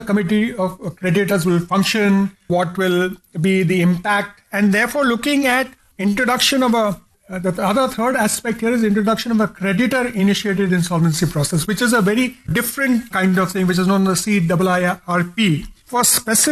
committee of creditors will function, what will be the impact, and therefore looking at introduction of the other third aspect here is introduction of a creditor-initiated insolvency process, which is a very different kind of thing, which is known as CIIRP, for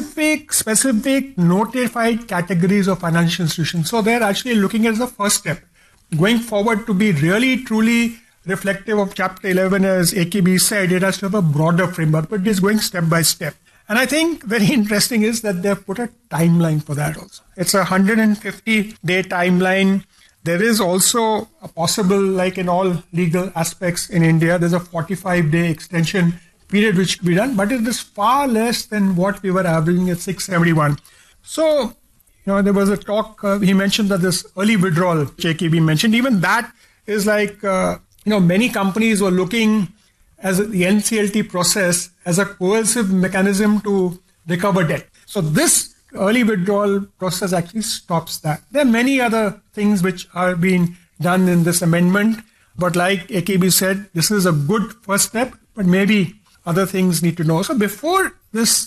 specific notified categories of financial institutions. So they're actually looking at the first step, going forward to be really, truly reflective of Chapter 11, as AKB said, it has to have a broader framework, but it is going step by step. And I think very interesting is that they've put a timeline for that also. It's a 150-day timeline. There is also a possible, like in all legal aspects in India, there's a 45-day extension period which can be done, but it is far less than what we were averaging at 671. So, there was a talk, he mentioned that this early withdrawal, JKB mentioned, even that is like, many companies were looking as the NCLT process as a coercive mechanism to recover debt. So this early withdrawal process actually stops that. There are many other things which are being done in this amendment, but like AKB said, this is a good first step, but maybe other things need to know. So before this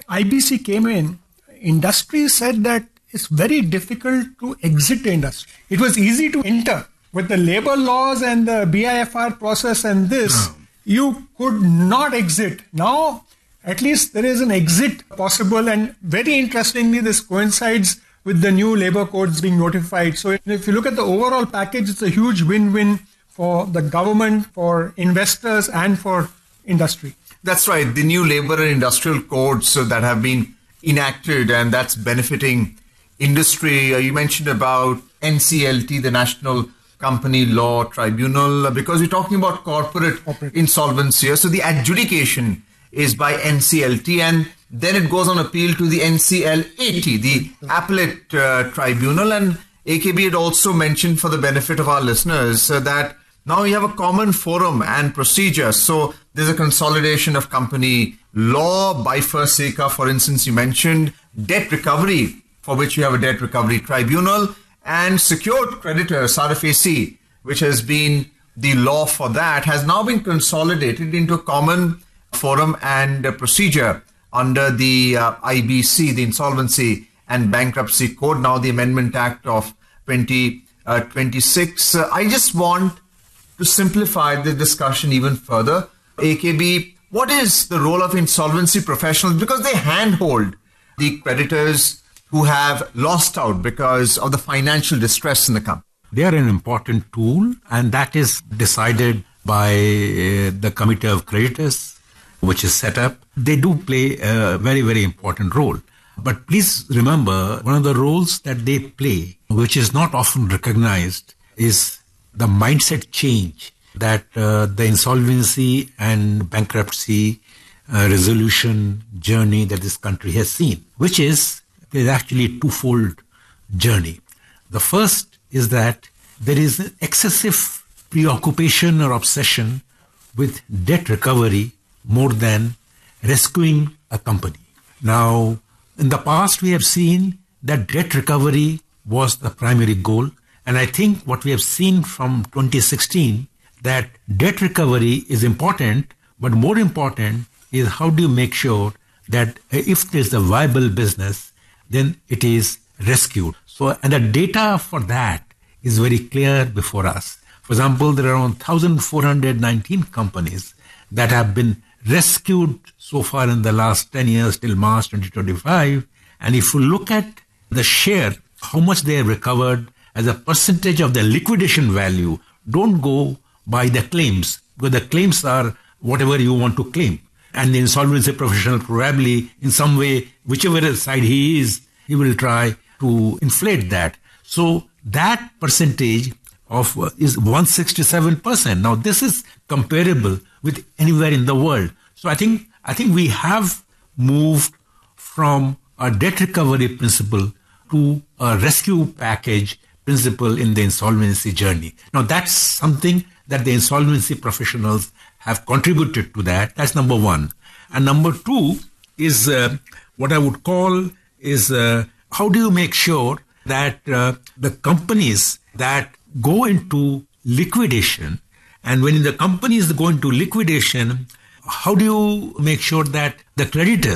IBC came in, industry said that it's very difficult to exit the industry. It was easy to enter. With the labor laws and the BIFR process and this, you could not exit. Now, at least there is an exit possible, and very interestingly, this coincides with the new labor codes being notified. So if you look at the overall package, it's a huge win-win for the government, for investors, and for industry. That's right. The new labor and industrial codes that have been enacted, and that's benefiting industry. You mentioned about NCLT, the National Company Law Tribunal, because we're talking about corporate insolvency. So the adjudication is by NCLT, and then it goes on appeal to the NCLAT, the Appellate Tribunal. And AKB had also mentioned, for the benefit of our listeners, that now you have a common forum and procedure. So there's a consolidation of company law, BIFR-SECA, for instance, you mentioned, debt recovery, for which you have a debt recovery tribunal, and secured creditors, RFAC, which has been the law for that, has now been consolidated into a common forum and procedure under the IBC, the Insolvency and Bankruptcy Code, now the Amendment Act of 2026. I just want to simplify the discussion even further. AKB, what is the role of insolvency professionals? Because they handhold the creditors who have lost out because of the financial distress in the company. They are an important tool, and that is decided by the Committee of Creditors, which is set up. They do play a very, very important role. But please remember, one of the roles that they play, which is not often recognized, is the mindset change that the insolvency and bankruptcy resolution journey that this country has seen, which is actually a twofold journey. The first is that there is an excessive preoccupation or obsession with debt recovery more than rescuing a company. Now, in the past, we have seen that debt recovery was the primary goal. And I think what we have seen from 2016, that debt recovery is important, but more important is how do you make sure that if there's a viable business, then it is rescued. So, and the data for that is very clear before us. For example, there are around 1,419 companies that have been rescued so far in the last 10 years till March 2025. And if you look at the share, how much they have recovered as a percentage of the liquidation value, don't go by the claims, because the claims are whatever you want to claim. And the insolvency professional probably in some way, whichever side he is, he will try to inflate that. So that percentage of is 167%. Now this is comparable with anywhere in the world. So I think we have moved from a debt recovery principle to a rescue package principle in the insolvency journey. Now that's something that the insolvency professionals have contributed to that. That's number one. And number two is what I would call is how do you make sure that the companies that go into liquidation, and when the companies go into liquidation, how do you make sure that the creditors